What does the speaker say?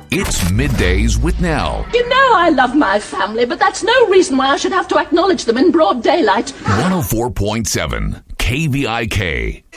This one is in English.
It's Middays with Nell. You know I love my family, but that's no reason why I should have to acknowledge them in broad daylight. 104.7 KVIK.